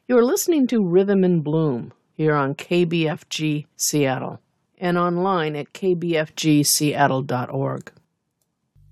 You're listening to Rhythm and Bloom here on KBFG Seattle and online at kbfgseattle.org.